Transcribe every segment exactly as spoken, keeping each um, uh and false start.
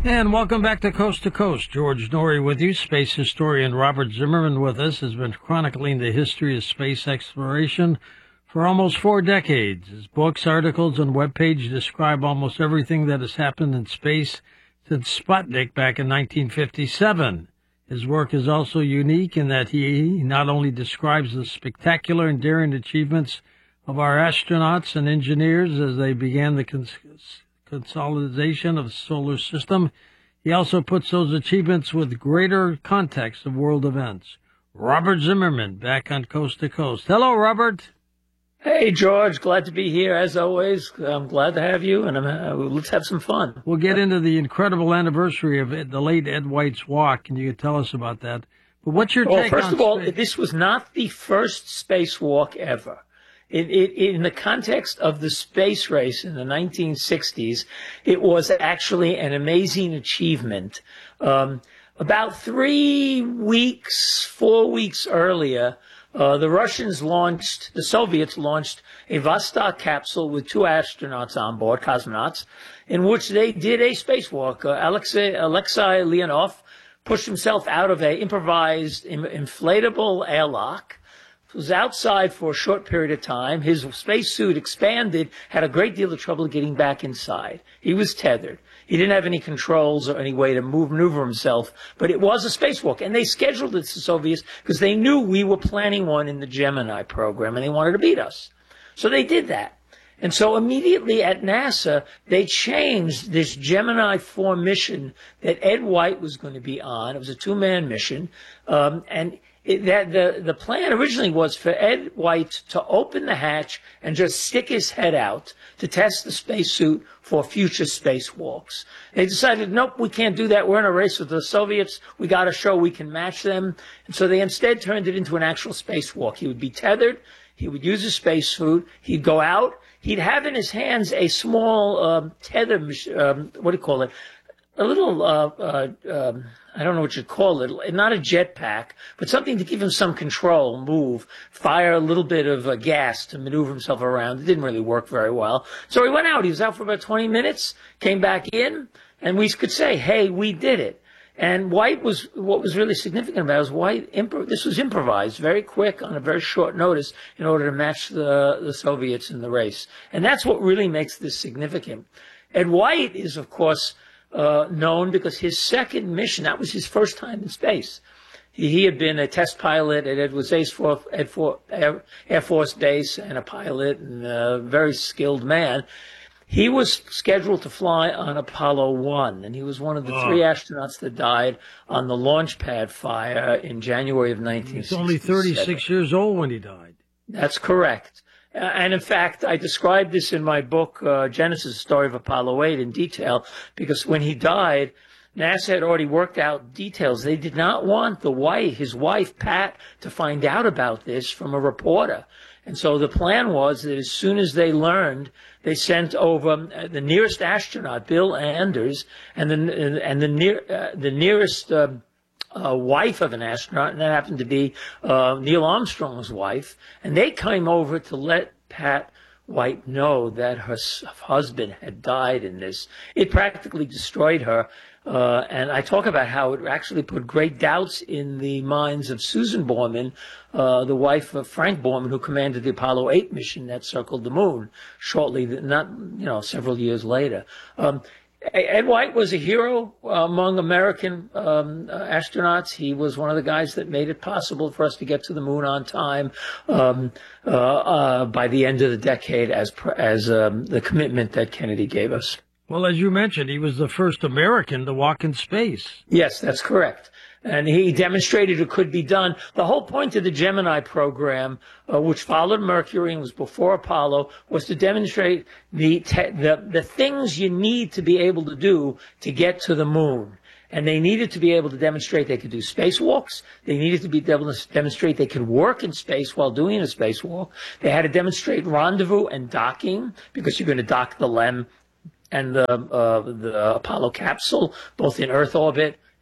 And welcome back to Coast to Coast. George Noory with you. Space historian Robert Zimmerman with us has been chronicling the history of space exploration for almost four decades. His books, articles, and webpage describe almost everything that has happened in space since Sputnik back in nineteen fifty-seven. His work is also unique in that he not only describes the spectacular and daring achievements of our astronauts and engineers as they began the cons- consolidation of the solar system, he also puts those achievements with greater context of world events. Robert Zimmerman, back on Coast to Coast. Hello, Robert. Hey, George. Glad to be here, as always. I'm glad to have you, and I'm, uh, let's have some fun. We'll get into the incredible anniversary of Ed, the late Ed White's walk, and you can tell us about that. But what's your well, take first on of all, space? This was not the first spacewalk ever. It, it, in the context of the space race in the nineteen sixties, it was actually an amazing achievement. Um, about three weeks, four weeks earlier, uh, the Russians launched, the Soviets launched a Vostok capsule with two astronauts on board, cosmonauts, in which they did a spacewalk. Uh, Alexei, Alexei Leonov pushed himself out of an improvised in, inflatable airlock, was outside for a short period of time. His spacesuit expanded, had a great deal of trouble getting back inside. He was tethered. He didn't have any controls or any way to move, maneuver himself, but it was a spacewalk. And they scheduled it to the Soviets because they knew we were planning one in the Gemini program, and they wanted to beat us. So they did that. And so immediately at NASA, they changed this Gemini four mission that Ed White was going to be on. It was a two-man mission, um, and It, that the, the plan originally was for Ed White to open the hatch and just stick his head out to test the spacesuit for future spacewalks. They decided, nope, we can't do that. We're in a race with the Soviets. We got to show we can match them. And so they instead turned it into an actual spacewalk. He would be tethered. He would use a spacesuit. He'd go out. He'd have in his hands a small um, tether, um, what do you call it? A little, uh, uh, um, I don't know what you'd call it, not a jetpack, but something to give him some control, move, fire a little bit of uh, gas to maneuver himself around. It didn't really work very well. So he went out. He was out for about twenty minutes, came back in, and we could say, hey, we did it. And White was, what was really significant about it was White, impro- this was improvised, very quick on a very short notice in order to match the, the Soviets in the race. And that's what really makes this significant. Ed White is, of course, Uh, known because his second mission, that was his first time in space. He, he had been a test pilot at Edwards Air Force, Air, Air Force Base and a pilot and a very skilled man. He was scheduled to fly on Apollo one, and he was one of the oh. three astronauts that died on the launch pad fire in January of nineteen sixty-seven. He was only thirty-six years old when he died. That's correct. And in fact, I described this in my book, uh, Genesis, the Story of Apollo eight, in detail, because when he died, NASA had already worked out details. They did not want the wife, his wife, Pat, to find out about this from a reporter. And so the plan was that as soon as they learned, they sent over the nearest astronaut, Bill Anders, and the, and the, near, uh, the nearest uh, Uh, wife of an astronaut, and that happened to be uh, Neil Armstrong's wife, and they came over to let Pat White know that her husband had died in this. It practically destroyed her, uh, and I talk about how it actually put great doubts in the minds of Susan Borman, uh, the wife of Frank Borman, who commanded the Apollo eight mission that circled the moon shortly, not, you know, several years later. Um, Ed White was a hero among American um, astronauts. He was one of the guys that made it possible for us to get to the moon on time um, uh, uh, by the end of the decade as, as um, the commitment that Kennedy gave us. Well, as you mentioned, he was the first American to walk in space. Yes, that's correct. And he demonstrated it could be done. The whole point of the Gemini program, uh, which followed Mercury and was before Apollo, was to demonstrate the, te- the the things you need to be able to do to get to the moon. And they needed to be able to demonstrate they could do spacewalks. They needed to be able to demonstrate they could work in space while doing a spacewalk. They had to demonstrate rendezvous and docking, because you're going to dock the LEM and the, uh, the Apollo capsule, both in Earth orbit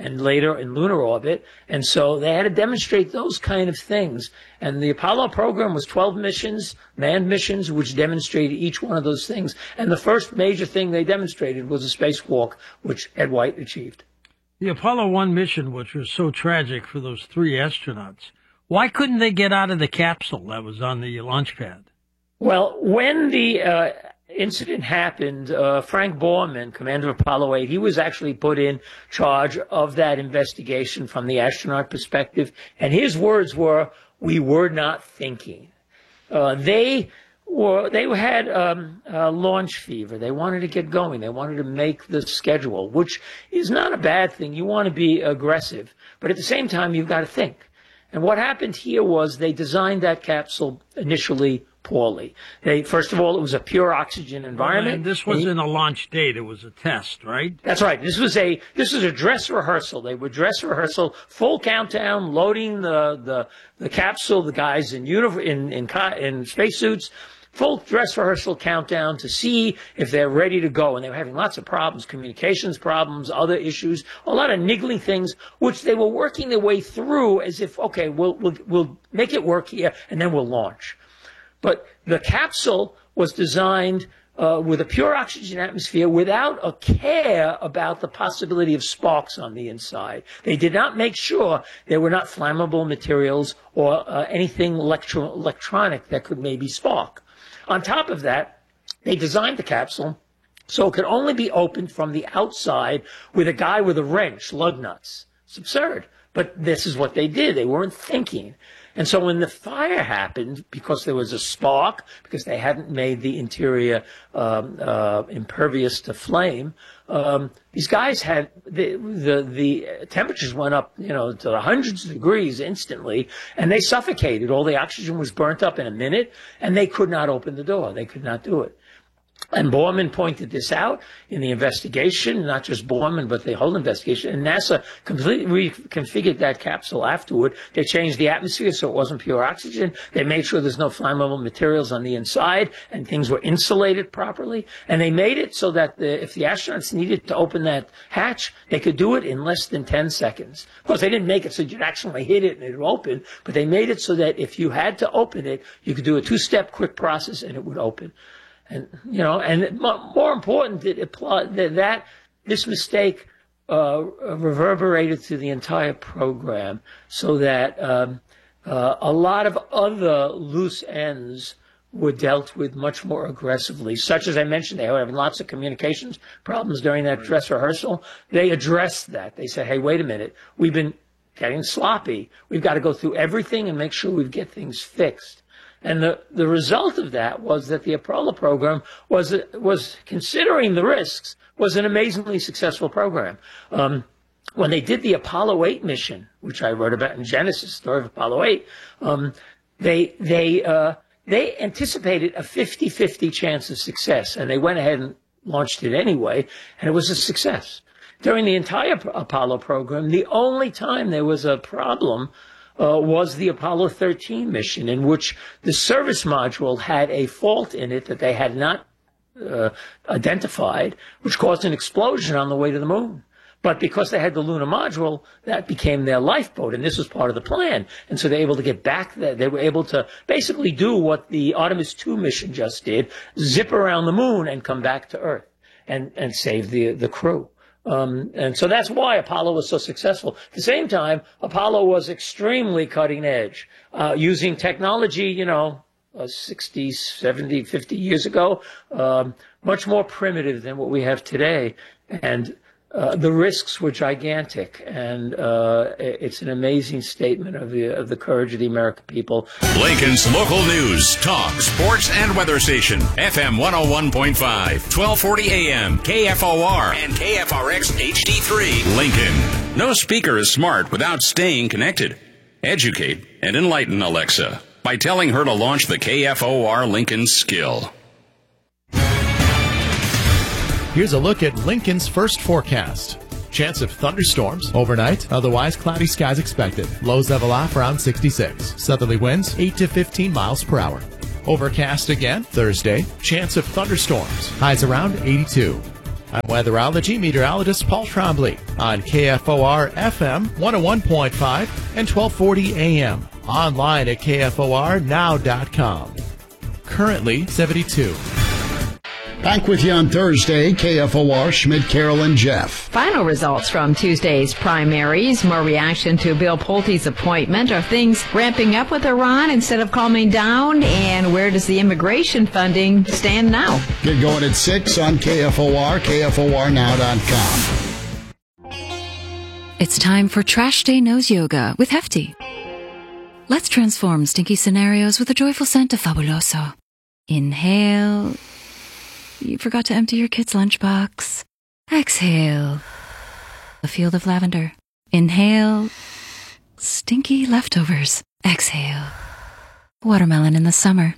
and later in lunar orbit. And so they had to demonstrate those kind of things. And the Apollo program was twelve missions, manned missions, which demonstrated each one of those things. And the first major thing they demonstrated was a spacewalk, which Ed White achieved. The Apollo one mission, which was so tragic for those three astronauts, why couldn't they get out of the capsule that was on the launch pad? Well, when the uh, incident happened, uh, Frank Borman, commander of Apollo eight, he was actually put in charge of that investigation from the astronaut perspective. And his words were, "We were not thinking." Uh, they were, they had um, uh, launch fever. They wanted to get going. They wanted to make the schedule, which is not a bad thing. You want to be aggressive. But at the same time, you've got to think. And what happened here was they designed that capsule initially poorly. They, first of all, it was a pure oxygen environment. And this wasn't a launch date; it was a test, right? That's right. This was a this was a dress rehearsal. They were dress rehearsal, full countdown, loading the the, the capsule. The guys in uniform in in, in spacesuits. Full dress rehearsal countdown to see if they're ready to go. And they were having lots of problems, communications problems, other issues, a lot of niggling things, which they were working their way through as if, okay, we'll, we'll, we'll make it work here, and then we'll launch. But the capsule was designed uh, with a pure oxygen atmosphere without a care about the possibility of sparks on the inside. They did not make sure there were not flammable materials or uh, anything electro- electronic that could maybe spark. On top of that, they designed the capsule so it could only be opened from the outside with a guy with a wrench, lug nuts. It's absurd, but this is what they did. They weren't thinking. And so when the fire happened, because there was a spark, because they hadn't made the interior um, uh, impervious to flame, um, these guys had the, the the temperatures went up, you know, to hundreds of degrees instantly, and they suffocated. All the oxygen was burnt up in a minute, and they could not open the door. They could not do it. And Borman pointed this out in the investigation, not just Borman, but the whole investigation. And NASA completely reconfigured that capsule afterward. They changed the atmosphere so it wasn't pure oxygen. They made sure there's no flammable materials on the inside and things were insulated properly. And they made it so that the, if the astronauts needed to open that hatch, they could do it in less than ten seconds. Of course, they didn't make it so you'd actually hit it and it would open, but they made it so that if you had to open it, you could do a two-step quick process and it would open. And, you know, and more important, it applied, that, that this mistake uh, reverberated through the entire program so that um, uh, a lot of other loose ends were dealt with much more aggressively, such as I mentioned, they were having lots of communications problems during that dress rehearsal. They addressed that. They said, hey, wait a minute, we've been getting sloppy. We've got to go through everything and make sure we get things fixed. And the, the result of that was that the Apollo program was, was considering the risks, was an amazingly successful program. Um, when they did the Apollo eight mission, which I wrote about in Genesis, story of Apollo eight, um, they, they, uh, they anticipated a fifty-fifty chance of success, and they went ahead and launched it anyway, and it was a success. During the entire Apollo program, the only time there was a problem Uh, was the Apollo thirteen mission, in which the service module had a fault in it that they had not uh, identified, which caused an explosion on the way to the moon. But because they had the lunar module, that became their lifeboat, and this was part of the plan. And so they were able to get back there. They were able to basically do what the Artemis two mission just did, zip around the moon and come back to Earth and, and save the, the crew. Um, and so that's why Apollo was so successful. At the same time, Apollo was extremely cutting edge, uh, using technology, you know, uh, sixty, seventy, fifty years ago, um, much more primitive than what we have today. And uh, the risks were gigantic. And uh, it's an amazing statement of the, of the courage of the American people. Lincoln's local news, talk, sports, and weather station. F M one oh one point five, twelve forty A M, K F O R, and K F R X H D three. Lincoln. No speaker is smart without staying connected. Educate and enlighten Alexa by telling her to launch the K F O R Lincoln skill. Here's a look at Lincoln's first forecast. Chance of thunderstorms overnight, otherwise cloudy skies expected. Lows level off around sixty-six. Southerly winds eight to fifteen miles per hour. Overcast again Thursday. Chance of thunderstorms. Highs around eighty-two. I'm weatherology meteorologist Paul Trombley on K F O R F M one oh one point five and twelve forty A M. Online at K F O R now dot com. Currently seventy-two. Back with you on Thursday, K F O R, Schmidt, Carol, and Jeff. Final results from Tuesday's primaries. More reaction to Bill Pulte's appointment. Are things ramping up with Iran instead of calming down? And where does the immigration funding stand now? Get going at six on K F O R, K F O R now dot com. It's time for Trash Day Nose Yoga with Hefty. Let's transform stinky scenarios with a joyful scent of Fabuloso. Inhale. You forgot to empty your kid's lunchbox. Exhale. A field of lavender. Inhale. Stinky leftovers. Exhale. Watermelon in the summer.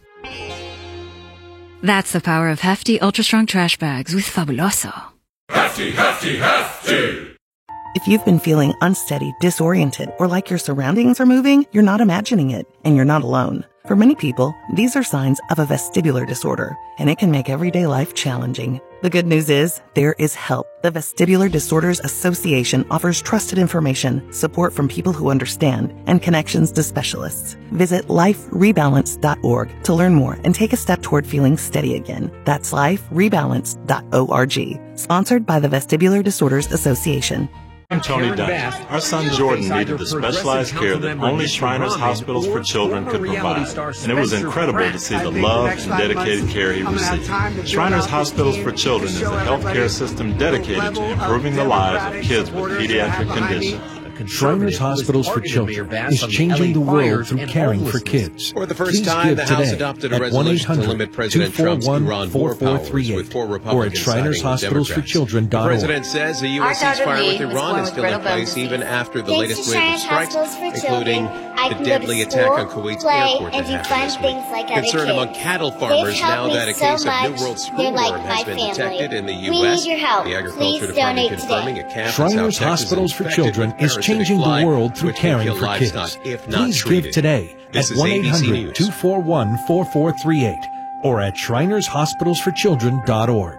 That's the power of Hefty Ultra Strong Trash Bags with Fabuloso. Hefty, Hefty, Hefty! If you've been feeling unsteady, disoriented, or like your surroundings are moving, you're not imagining it, and you're not alone. For many people, these are signs of a vestibular disorder, and it can make everyday life challenging. The good news is, there is help. The Vestibular Disorders Association offers trusted information, support from people who understand, and connections to specialists. Visit life rebalance dot org to learn more and take a step toward feeling steady again. That's life rebalance dot org. Sponsored by the Vestibular Disorders Association. I'm Tony Dunn. Our son Jordan needed the specialized care that only Shriners Hospitals for Children could provide, and it was incredible to see the love and dedicated care he received. Shriners Hospitals for Children is a healthcare system dedicated to improving the lives of kids with pediatric conditions. Shriners Hospitals for Children is changing the world through caring for kids. For the first time, the House adopted a resolution to limit President Trump's Iran war powers, with four Republicans Shriners Hospitals for Children. The president says the U S ceasefire with Iran is still in place even after the latest wave of strikes, including the deadly attack on Kuwait's airport that happened this week. Concern among cattle farmers now that a case of New World screwworm has been detected in the U S The Agriculture Department confirming a calf in Shriners Hospitals for Children is changing the world through caring for kids. Please give today at one eight hundred two four one four four three eight or at Shriners Hospitals for Children dot org.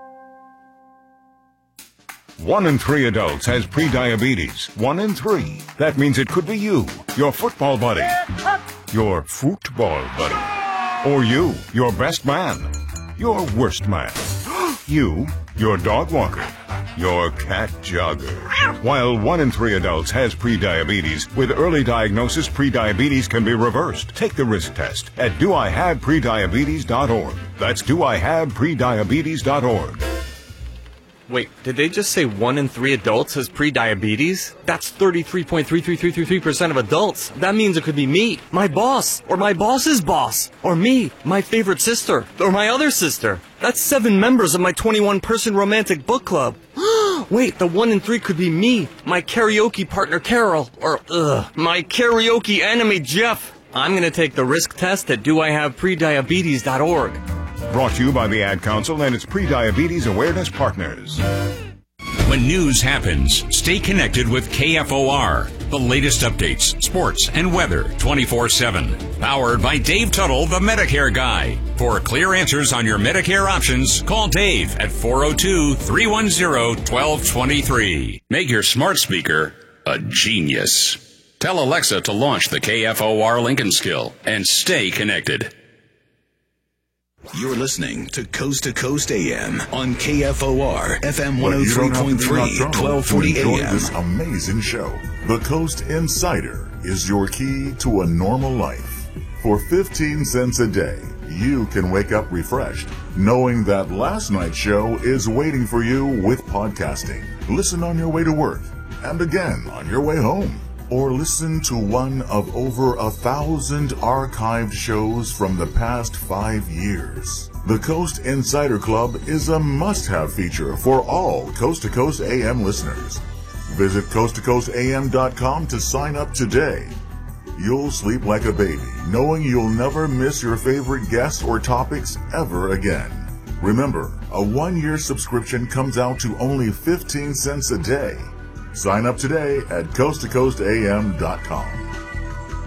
One in three adults has prediabetes. One in three. That means it could be you, your football buddy, your football buddy, or you, your best man, your worst man, you, your dog walker, your cat jogger. While one in three adults has prediabetes, with early diagnosis, prediabetes can be reversed. Take the risk test at do I have prediabetes dot org. That's do I have prediabetes dot org. Wait, did they just say one in three adults has prediabetes? That's thirty-three point three three three three three percent of adults. That means it could be me, my boss, or my boss's boss, or me, my favorite sister, or my other sister. That's seven members of my twenty-one person romantic book club. Wait, the one in three could be me, my karaoke partner Carol, or ugh, my karaoke enemy Jeff. I'm gonna take the risk test at do I have prediabetes dot org. Brought to you by the Ad Council and its Prediabetes Awareness Partners. When news happens, stay connected with K F O R. The latest updates, sports, and weather twenty-four seven. Powered by Dave Tuttle, the Medicare Guy. For clear answers on your Medicare options, call Dave at four oh two, three one zero, one two two three. Make your smart speaker a genius. Tell Alexa to launch the K F O R Lincoln Skill and stay connected. You're listening to Coast to Coast A M on K F O R F M one oh three point three, twelve forty A M. This amazing show. The Coast Insider is your key to a normal life. For fifteen cents a day, you can wake up refreshed, knowing that last night's show is waiting for you with podcasting. Listen on your way to work, and again on your way home. Or listen to one of over a thousand archived shows from the past five years. The Coast Insider Club is a must-have feature for all Coast to Coast A M listeners. Visit coast to coast a m dot com to sign up today. You'll sleep like a baby, knowing you'll never miss your favorite guests or topics ever again. Remember, a one-year subscription comes out to only fifteen cents a day. Sign up today at coast to coast a m dot com.